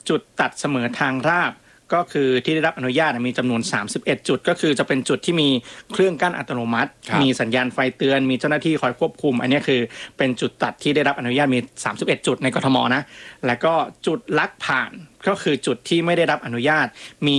จุดตัดเสมอทางราบก็คือที่ได้รับอนุญาตมีจำนวน31จุดก็คือจะเป็นจุดที่มีเครื่องกั้นอัตโนมัติมีสัญญาณไฟเตือนมีเจ้าหน้าที่คอยควบคุมอันนี้คือเป็นจุดตัดที่ได้รับอนุญาตมี31จุดในกทมนะแล้วก็จุดลักผ่านก็คือจุดที่ไม่ได้รับอนุญาตมี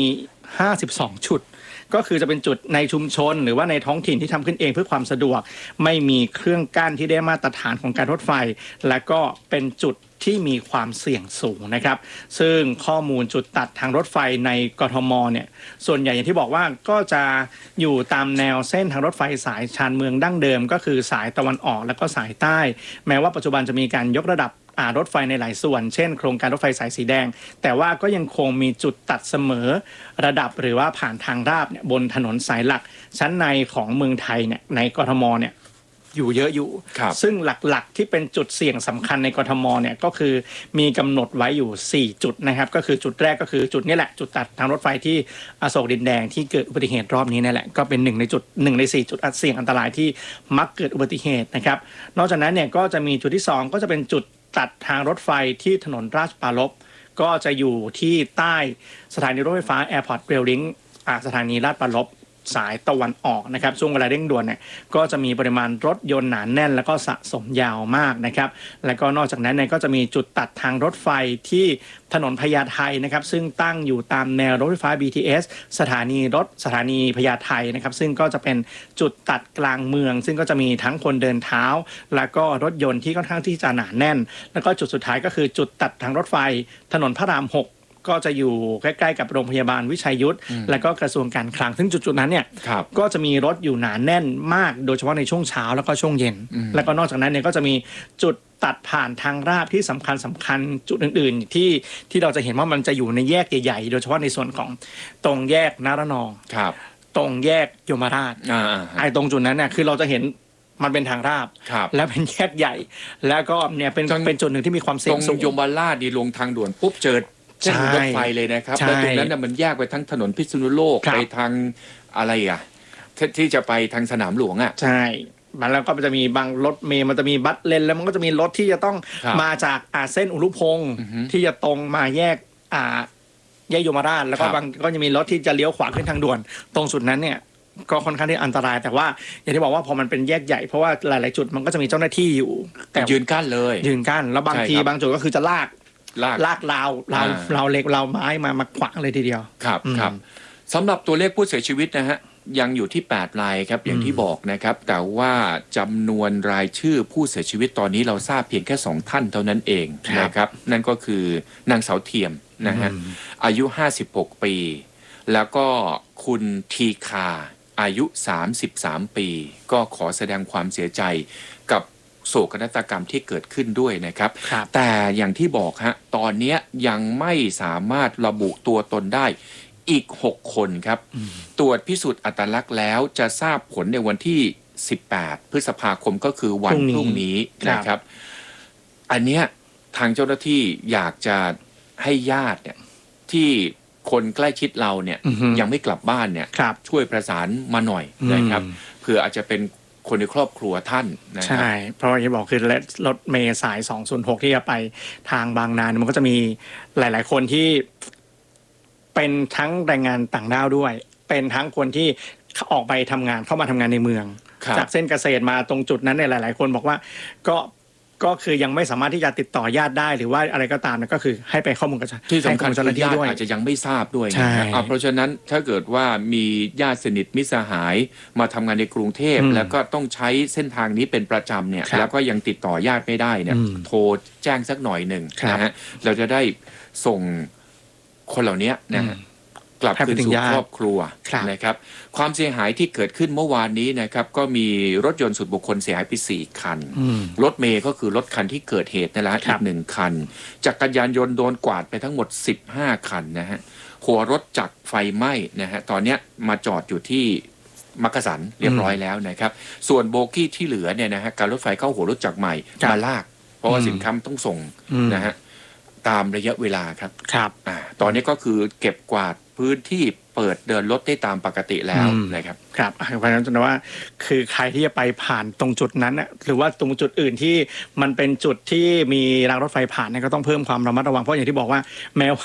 52จุดก็คือจะเป็นจุดในชุมชนหรือว่าในท้องถิ่นที่ทำขึ้นเองเพื่อความสะดวกไม่มีเครื่องกั้นที่ได้มาตรฐานของการรถไฟและก็เป็นจุดที่มีความเสี่ยงสูงนะครับซึ่งข้อมูลจุดตัดทางรถไฟในกทมเนี่ยส่วนใหญ่อย่างที่บอกว่าก็จะอยู่ตามแนวเส้นทางรถไฟสายชานเมืองดั้งเดิมก็คือสายตะวันออกและก็สายใต้แม้ว่าปัจจุบันจะมีการยกระดับรถไฟในหลายส่วนเช่นโครงการรถไฟสายสีแดงแต่ว่าก็ยังคงมีจุดตัดเสมอระดับหรือว่าผ่านทางราบเนี่ยบนถนนสายหลักชั้นในของเมืองไทยเนี่ยในกทมเนี่ยอยู่เยอะอยู่ซึ่งหลักๆที่เป็นจุดเสี่ยงสำคัญในกทมเนี่ยก็คือมีกำหนดไว้อยู่4จุดนะครับก็คือจุดแรกก็คือจุดนี้แหละจุดตัดทางรถไฟที่อโศกดินแดงที่เกิดอุบัติเหตุรอบนี้นั่นแหละก็เป็น1ใน4จุดเสี่ยงอันตรายที่มักเกิดอุบัติเหตุนะครับนอกจากนั้นเนี่ยก็จะมีจุดที่2ก็จะเป็นจุดตัดทางรถไฟที่ถนนราชปรารภก็จะอยู่ที่ใต้สถานีรถไฟฟ้า Airport Rail Link สถานีราชปรารภสายตะวันออกนะครับช่วงเวลาเร่งด่วนเนี่ยก็จะมีปริมาณรถยนต์หนาแน่นแล้วก็สะสมยาวมากนะครับแล้วก็นอกจากนั้นเนี่ยก็จะมีจุดตัดทางรถไฟที่ถนนพญาไทนะครับซึ่งตั้งอยู่ตามแนวรถไฟฟ้า BTS สถานีพญาไทนะครับซึ่งก็จะเป็นจุดตัดกลางเมืองซึ่งก็จะมีทั้งคนเดินเท้าแล้วก็รถยนต์ที่ค่อนข้างที่จะหนาแน่นแล้วก็จุดสุดท้ายก็คือจุดตัดทางรถไฟถนนพระราม6ก็จะอยู่ใกล้ๆกับโรงพยาบาลวิชัยยุทธและก็กระทรวงการคลังซึ่งจุดๆนั้นเนี่ยก็จะมีรถอยู่หนาแน่นมากโดยเฉพาะในช่วงเช้าแล้วก็ช่วงเย็นแล้วก็นอกจากนั้นเนี่ยก็จะมีจุดตัดผ่านทางราบที่สำคัญจุดอื่นๆที่เราจะเห็นว่ามันจะอยู่ในแยกใหญ่ๆโดยเฉพาะในส่วนของตรงแยกนารนองตรงแยกยมราชไอ้ตรงจุดนั้นเนี่ยคือเราจะเห็นมันเป็นทางราบและเป็นแยกใหญ่แล้วก็เนี่ยเป็นจุดหนึ่งที่มีความเสี่ยงสูงตรงยมราชดีลงทางด่วนปุ๊บเจอเส้นรถไฟเลยนะครับแล้วตรงนั้นมันแยกไปทั้งถนนพิษณุโลกไปทางอะไรที่จะไปทางสนามหลวงใช่มันแล้วก็จะมีบางรถเมล์มันจะมีบัสเลนแล้วมันก็จะมีรถที่จะต้องมาจากเส้นอุรุพงศ์ที่จะตรงมาแยกยมราชแล้วก็บางก็จะมีรถที่จะเลี้ยวขวาขึ้นทางด่วนตรงสุดนั้นเนี่ยก็ค่อนข้างที่อันตรายแต่ว่าอย่างที่บอกว่าพอมันเป็นแยกใหญ่เพราะว่าหลายๆจุดมันก็จะมีเจ้าหน้าที่อยู่แต่ยืนกั้นแล้วบางทีบางจุดก็คือจะลากราวเหล็กราวไม้มาขวางเลยทีเดียวครับสำหรับตัวเลขผู้เสียชีวิตนะฮะยังอยู่ที่8รายครับอย่างที่บอกนะครับแต่ว่าจำนวนรายชื่อผู้เสียชีวิตตอนนี้เราทราบเพียงแค่2ท่านเท่านั้นเองนะครับนั่นก็คือนางสาวเทียมนะฮะอายุ56ปีแล้วก็คุณทีคาอายุ33ปีก็ขอแสดงความเสียใจกับโศกนาฏกรรมที่เกิดขึ้นด้วยนะครับแต่อย่างที่บอกฮะตอนนี้ยังไม่สามารถระบุตัวตนได้อีก6คนครับตรวจพิสูจน์อัตลักษณ์แล้วจะทราบผลในวันที่18พฤษภาคมก็คือวันพรุ่งนี้นะครับอันเนี้ยทางเจ้าหน้าที่อยากจะให้ญาติเนี่ยที่คนใกล้ชิดเราเนี่ยยังไม่กลับบ้านเนี่ยช่วยประสานมาหน่อยนะครับเผื่ออาจจะเป็นคนในครอบครัวท่านนะครับใช่เพราะอย่างที่บอกคือรถเมล์สาย206ที่จะไปทางบางนามันก็จะมีหลายๆคนที่เป็นทั้งแรงงานต่างด้าวด้วยเป็นทั้งคนที่ออกไปทำงานเข้ามาทำงานในเมืองจากเส้นเกษตรมาตรงจุดนั้นเนี่ยหลายๆคนบอกว่าก็คือยังไม่สามารถที่จะติดต่อญาติได้หรือว่าอะไรก็ตามก็คือให้ไปข้อมูลกับที่สำคัญคือญาติอาจจะยังไม่ทราบด้วยนะเพราะฉะนั้นถ้าเกิดว่ามีญาติสนิทมิตรสหายมาทำงานในกรุงเทพแล้วก็ต้องใช้เส้นทางนี้เป็นประจำเนี่ยแล้วก็ยังติดต่อญาติไม่ได้เนี่ยโทรแจ้งสักหน่อยหนึ่งนะฮะเราจะได้ส่งคนเหล่านี้นะฮะกลับคืนสู่ครอบครัวนะครับความเสียหายที่เกิดขึ้นเมื่อวานนี้นะครับก็มีรถยนต์ส่วนบุคคลเสียหายไป4คันรถเมล์ก็คือรถคันที่เกิดเหตุนั่นแหละอีก1คันจักรยานยนต์โดนกวาดไปทั้งหมด15คันนะฮะหัวรถจักรไฟไหม้นะฮะตอนนี้มาจอดอยู่ที่มักกะสันเรียบร้อยแล้วนะครับส่วนโบกี้ที่เหลือเนี่ยนะฮะการรถไฟเข้าหัวรถจักรใหม่มาลากเพราะว่าสินค้าต้องส่งนะฮะตามระยะเวลาครับตอนนี้ก็คือเก็บกวาดพื้นที่เปิดเดินรถได้ตามปกติแล้วนะครับครับเพราะฉะนั้นจะว่าคือใครที่จะไปผ่านตรงจุดนั้นหรือว่าตรงจุดอื่นที่มันเป็นจุดที่มีรางรถไฟผ่านก็ต้องเพิ่มความระมัดระวังเพราะอย่างที่บอกว่าแม้